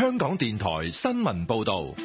香港電台新聞報道。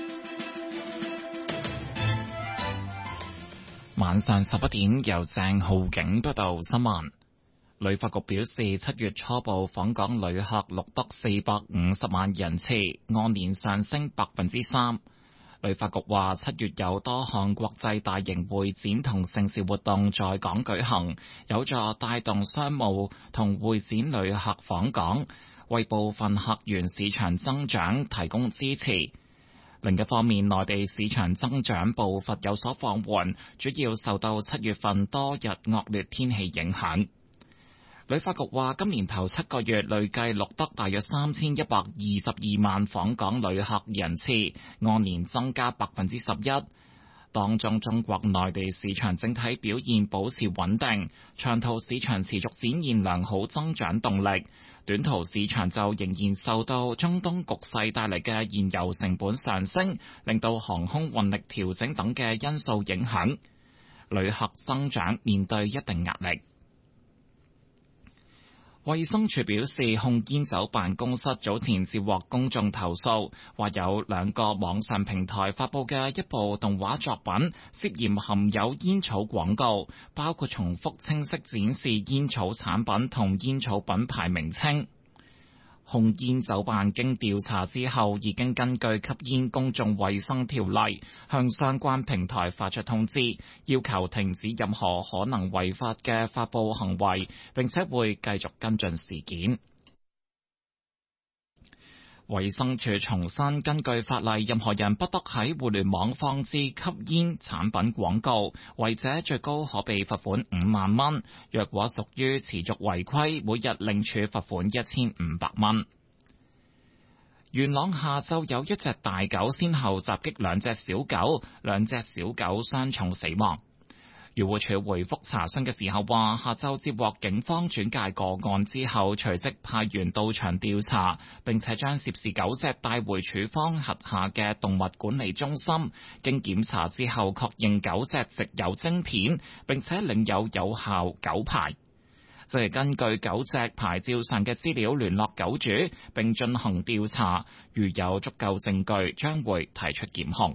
晚上11點，由鄭浩景報道新聞。旅發局表示，7月初步訪港旅客錄得450萬人次，按年上升3%。旅發局話，7月有多項國際大型會展同盛事活動在港舉行，有助帶動商務同會展旅客訪港，為部分客源市場增長提供支持。另一方面，內地市場增長步伐有所放緩，主要受到7月份多日惡劣天氣影響。旅發局話，今年頭7個月累計錄得大約3122萬訪港旅客人次，按年增加11%。當中中國內地市場整體表現保持穩定，長途市場持續展現良好增長動力。短途市場就仍然受到中東局勢帶嚟嘅燃油成本上升，令到航空運力調整等嘅因素影響，旅客增長面對一定壓力。衛生署表示，控煙酒辦公室早前接獲公眾投訴，話有2個網上平台發佈嘅一部動畫作品涉嫌含有煙草廣告，包括重複清晰展示煙草產品同煙草品牌名稱。控煙酒辦經調查之後，已經根據吸煙公眾衛生條例向相關平台發出通知，要求停止任何可能違法嘅發佈行為，並且會繼續跟進事件。衛生署重申，根據法例，任何人不得喺互聯網放置吸煙產品廣告，違者最高可被罰款5萬蚊。若果屬於持續違規，每日另處罰款1500蚊。元朗下晝有一隻大狗先後襲擊2隻小狗，2隻小狗傷重死亡。漁護署回覆查詢嘅時候話，下晝接獲警方轉介個案之後，隨即派員到場調查，並且將涉事狗隻帶回署方轄下嘅動物管理中心。經檢查之後，確認狗隻植有晶片，並且領有有效狗牌，即係根據狗隻牌照上嘅資料聯絡狗主，並進行調查。如有足夠證據，將會提出檢控。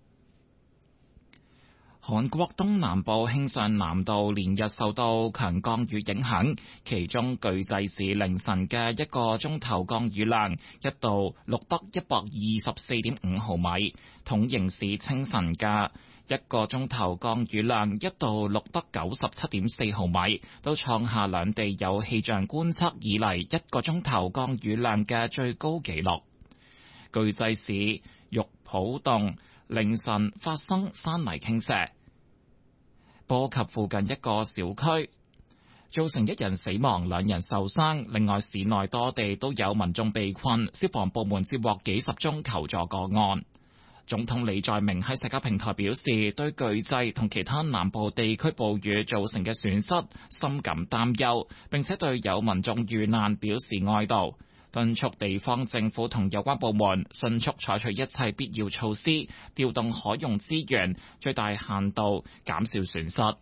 韓國東南部慶尚南道連日受到強降雨影響，其中巨濟市凌晨嘅1個鐘頭降雨量一度錄得124.5毫米，統營市清晨嘅1個鐘頭降雨量一度錄得97.4毫米，都創下兩地有氣象觀測以嚟1個鐘頭降雨量嘅最高紀錄。巨濟市玉浦洞凌晨發生山泥傾瀉，波及附近一個小區，造成1人死亡，2人受傷。另外，市內多地都有民眾被困，消防部門接獲幾十宗求助個案。總統李在明喺社交平台表示，對巨濟同其他南部地區暴雨造成嘅損失深感擔憂，並且對有民眾遇難表示哀悼，敦促地方政府同有關部門迅速採取一切必要措施，調動可用資源，最大限度減少損失。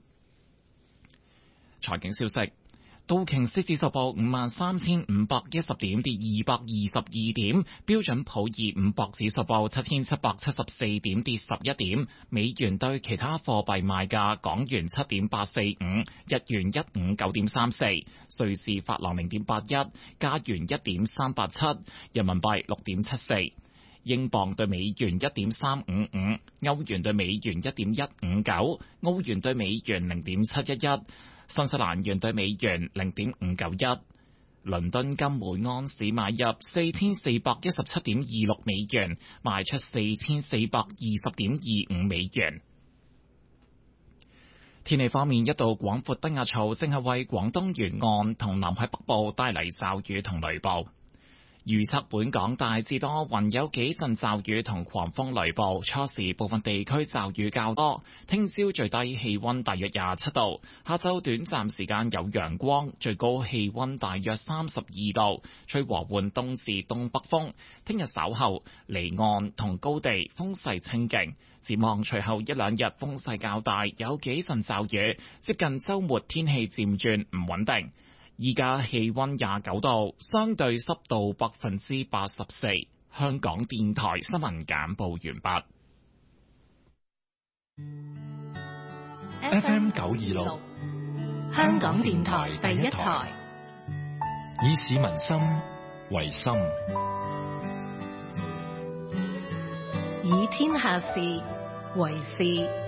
財經消息，道瓊斯指數報53,510點，跌222點；標準普爾500指數報7,774點，跌11點。美元對其他貨幣賣價：港元7.845，日元159.34，瑞士法郎0.81，加元1.387，人民幣6.74。英鎊對美元1.355，歐元對美元1.159，澳元對美元0.711，新西蘭元對美元0.591。倫敦金每安士買入4417.26美元，賣出4420.25美元。天氣方面，一道廣闊低壓槽正係為廣東沿岸同南海北部帶嚟驟雨同雷暴。預測本港大致多雲，有幾陣驟雨同狂風雷暴，初時部分地區驟雨較多。聽朝最低氣溫大約27度，下晝短暫時間有陽光，最高氣溫大約32度，吹和緩東至東北風。聽日稍後離岸同高地風勢清勁，展望隨後一兩日風勢較大，有幾陣驟雨，接近週末天氣漸轉唔穩定。依家氣溫29度，相對濕度84%。 香港電台新聞簡報完畢。 FM 926， 香港電台第一台， 以市民心為心， 以天下事為事。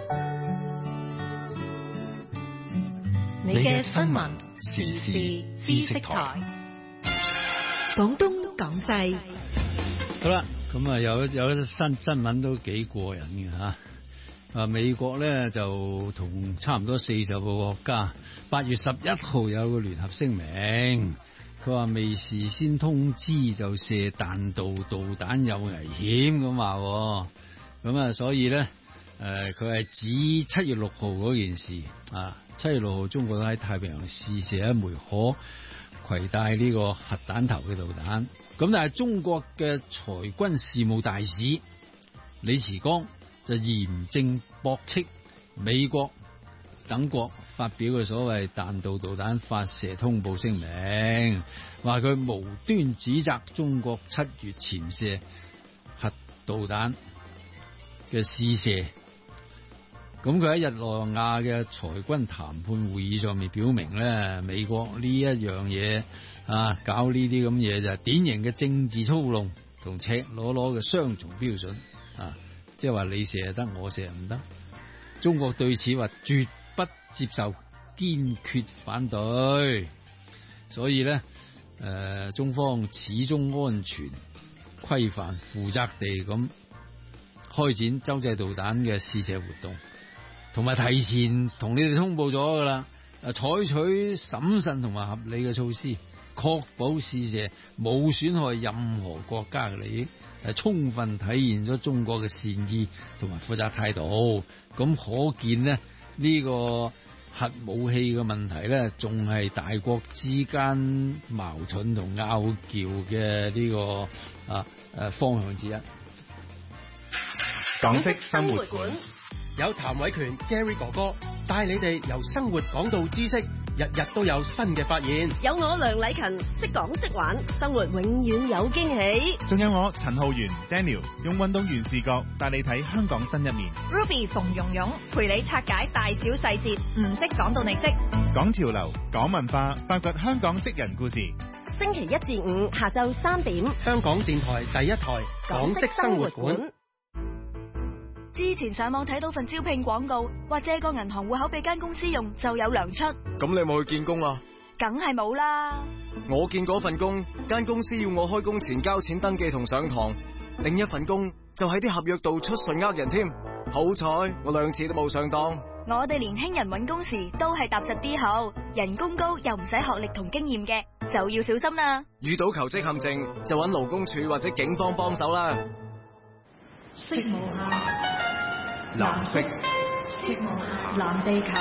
你嘅新聞時事知識台，廣東廣西。 好啦，咁啊有一新聞都幾過癮嘅吓。美國咧就同差唔多40個國家8月11號有個聯合聲明，佢話未事先通知就射彈道導彈有危險咁話，咁啊所以咧佢係指7月6號嗰件事啊，7月6號中國都喺太平洋試射一枚可攜帶呢個核彈頭嘅導彈，咁但係中國嘅裁軍事務大使李池剛就嚴正駁斥美國等國發表嘅所謂彈道導彈發射通報聲明，話佢無端指責中國7月潛射核導彈嘅試射。咁佢喺日內瓦嘅裁軍談判會議上面表明咧，美國呢一樣嘢搞呢啲咁嘢就係典型嘅政治操弄同赤裸裸嘅雙重標準即係話你射得，我射唔得。中國對此話絕不接受，堅決反對。所以咧，中方始終安全、規範、負責地咁開展洲際導彈嘅試射活動，同埋提前同你哋通報咗噶啦，採取審慎同埋合理嘅措施，確保試射冇損害任何國家嘅利益。充分體現咗中國嘅善意同埋負責態度，咁可見呢，呢個核武器嘅問題呢，仲係大國之間矛盾同拗撬嘅呢個方向之一。 港式生活館有譚偉權 Gary 哥哥帶你哋由生活講到知識，日日都有新嘅發現。 有我梁禮勤識講識玩，生活永遠有驚喜。 仲有我陳浩源 Daniel 用運動員視角帶你睇香港新一面。 Ruby 馮蓉蓉陪你拆解大小細節，唔識講到你識。 講潮流，講文化，發掘香港職人故事。 星期1至5下晝3點， 香港電台第一台港式生活館。 之前上網睇到份招聘廣告，話借個銀行戶口俾間公司用就有糧出。 咁你有冇去見工啊？ 梗係冇啦。 我見嗰份工，間公司要我開工前交錢登記同上堂，另一份工就喺啲合約度出信呃人添。好彩我2次都冇上當。 我哋年輕人揾工時都係踏實啲好，人工高又唔使學歷同經驗嘅，就要小心啦。 遇到求職陷阱就揾勞工處或者警方幫手啦。 色無限，藍色，色無限，藍地球。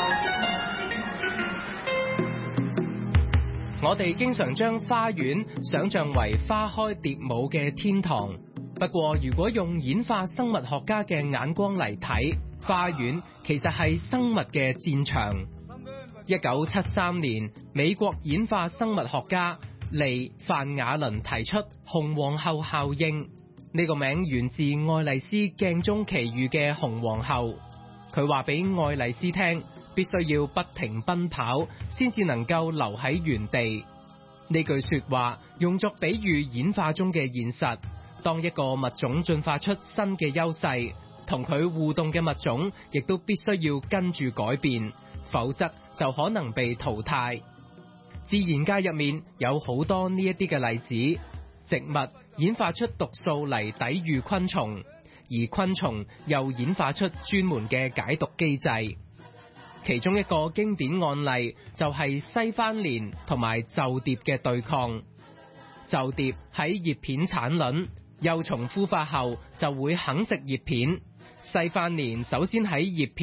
我哋經常將花園想象為花開蝶舞嘅天堂，不過如果用演化生物學家嘅眼光嚟睇，花園其實係生物嘅戰場。1973年，美國演化生物學家利范雅倫提出紅皇后效應。呢個名源自愛麗絲鏡中奇遇嘅紅皇后，佢話俾愛麗絲聽，必須要不停奔跑先至能夠留喺原地。呢句說話用作比喻演化中嘅現實，當一個物種進化出新嘅優勢，同佢互動嘅物種亦都必須要跟住改變，否則就可能被淘汰。自然界入面有好多呢一啲嘅例子。植物演化出毒素嚟抵禦昆蟲，而昆蟲又演化出專門嘅解毒機制。其中一個經典案例就係西番蓮同埋袖蝶嘅對抗。袖蝶喺葉片產卵，幼蟲孵化後就會啃食葉片。西番蓮首先喺葉片